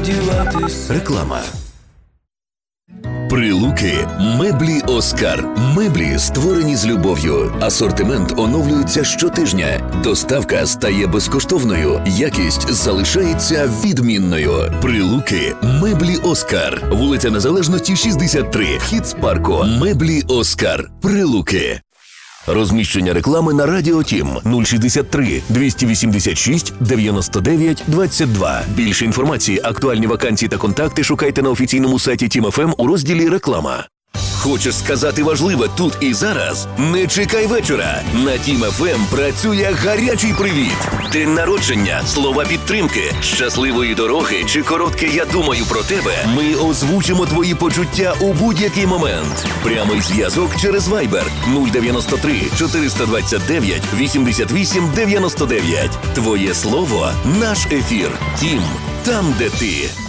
сподіватись. Реклама. Прилуки. Меблі Оскар. Меблі, створені з любов'ю. Асортимент оновлюється щотижня. Доставка стає безкоштовною. Якість залишається відмінною. Прилуки. Меблі Оскар. Вулиця Незалежності, 63. Вхід з парку. Меблі Оскар. Прилуки. Розміщення реклами на Радіо Тім 063 286 99 22. Більше інформації, актуальні вакансії та контакти шукайте на офіційному сайті Тім ФМ у розділі «Реклама». Хочеш сказати важливе тут і зараз? Не чекай вечора. На Тім ФМ працює гарячий привіт. День народження, слова підтримки, щасливої дороги чи коротке «Я думаю про тебе». Ми озвучимо твої почуття у будь-який момент. Прямий зв'язок через Viber 093 429 88 99. Твоє слово – наш ефір. Тім. Там, де ти.